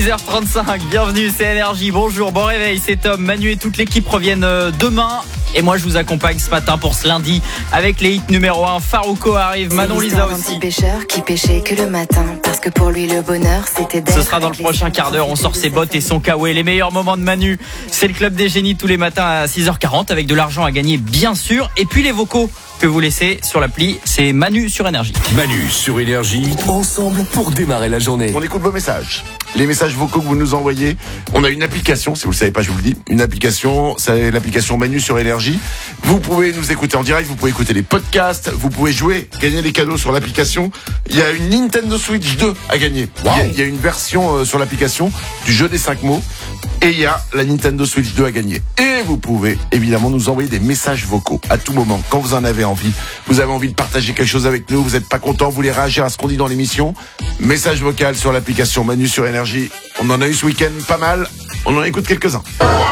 6h35, bienvenue, c'est Énergie. Bonjour, bon réveil, c'est Tom, Manu et toute l'équipe reviennent demain. Et moi je vous accompagne ce matin pour ce lundi avec les hits numéro 1. Farouko arrive, Manon Lisa aussi. C'est un petit pêcheur qui pêchait que le matin, parce que pour lui le bonheur c'était d'être. Ce sera dans le prochain quart d'heure, on sort ses bottes et son kawaii. Les meilleurs moments de Manu, c'est le club des génies tous les matins à 6h40 avec de l'argent à gagner bien sûr. Et puis les vocaux que vous laissez sur l'appli, c'est Manu sur Énergie. Manu sur Énergie, ensemble pour démarrer la journée. On écoute vos messages. Les messages vocaux que vous nous envoyez. On a une application, si vous le savez pas, je vous le dis. Une application, c'est l'application Manu sur Énergie. Vous pouvez nous écouter en direct, vous pouvez écouter les podcasts, vous pouvez jouer, gagner des cadeaux sur l'application. Il y a une Nintendo Switch 2 à gagner. Wow. Il y a une version sur l'application du jeu des 5 mots. Et il y a la Nintendo Switch 2 à gagner. Et vous pouvez évidemment nous envoyer des messages vocaux à tout moment, quand vous en avez envie. Vous avez envie de partager quelque chose avec nous, vous n'êtes pas content, vous voulez réagir à ce qu'on dit dans l'émission. Message vocal sur l'application Manu sur Énergie. On en a eu ce week-end pas mal, on en écoute quelques-uns.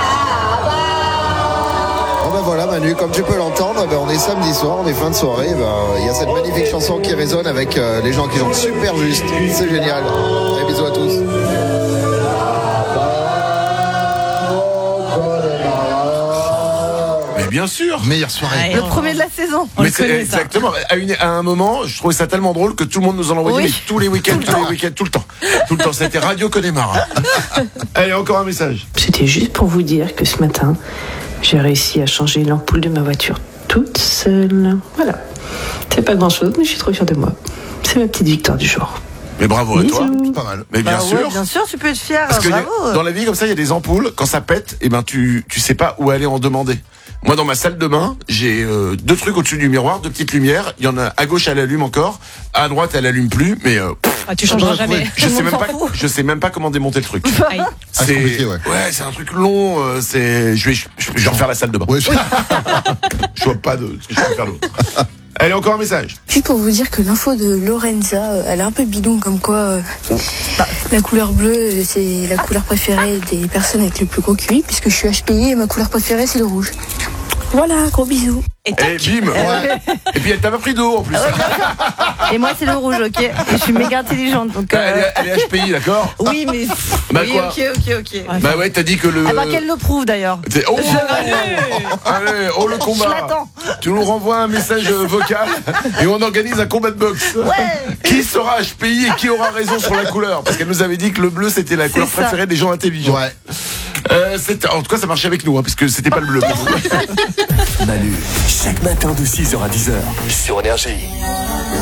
Voilà Manu, comme tu peux l'entendre, on est samedi soir, on est fin de soirée, il y a cette magnifique chanson qui résonne avec les gens qui chantent super juste, c'est génial. Et bisous à tous. Mais bien sûr, meilleure soirée. Le premier de la saison. Mais c'est exactement. À un moment, je trouvais ça tellement drôle que tout le monde nous en envoyait, mais tous les week-ends, tout le temps. Tout le temps, c'était Radio Connemara. Allez, encore un message. C'était juste pour vous dire que ce matin, j'ai réussi à changer l'ampoule de ma voiture toute seule. Voilà. C'est pas grand-chose, mais je suis trop fière de moi. C'est ma petite victoire du jour. Mais bravo à toi. C'est pas mal. Mais bien sûr. Ouais, bien sûr, tu peux être fier. Parce que bravo. dans la vie comme ça, il y a des ampoules. Quand ça pète, tu sais pas où aller en demander. Moi, dans ma salle de bain, j'ai 2 trucs au-dessus du miroir, 2 petites lumières. Il y en a à gauche, elle allume encore. À droite, elle allume plus. Mais Tu changeras jamais. je sais même pas comment démonter le truc. C'est compliqué, ouais. Ouais, c'est un truc long. Je vais refaire la salle de bain. Ouais, Je vois pas de ce que je peux faire d'autre. Allez, encore un message. Juste pour vous dire que l'info de Lorenza, elle est un peu bidon, comme quoi la couleur bleue, c'est la couleur préférée des personnes avec le plus gros QI, puisque je suis HPI et ma couleur préférée, c'est le rouge. Voilà, gros bisous. Et bim. Et puis elle t'a pas pris d'eau en plus. Et moi, c'est le rouge, ok. Et je suis méga intelligente, donc. Elle est HPI, d'accord. Oui, mais. Bah oui, quoi ok. Bah ouais, t'as dit que le. Ah bah qu'elle le prouve d'ailleurs. Allez, le combat. Je l'attends. Tu nous renvoies un message vocal et on organise un combat de boxe. Ouais. Qui sera HPI et qui aura raison sur la couleur? Parce qu'elle nous avait dit que le bleu c'était la couleur préférée des gens intelligents. Ouais. En tout cas, ça marchait avec nous, puisque c'était pas le bleu. Manu, chaque matin de 6h à 10h sur Énergie.